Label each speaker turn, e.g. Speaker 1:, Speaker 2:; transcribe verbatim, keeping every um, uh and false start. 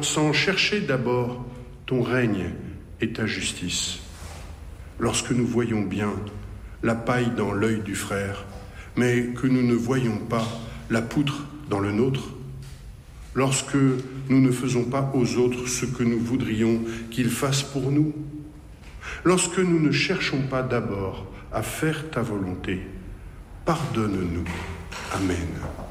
Speaker 1: sans chercher d'abord ton règne et ta justice. Lorsque nous voyons bien la paille dans l'œil du frère, mais que nous ne voyons pas la poutre dans le nôtre, lorsque nous ne faisons pas aux autres ce que nous voudrions qu'ils fassent pour nous, lorsque nous ne cherchons pas d'abord à faire ta volonté, pardonne-nous. Amen.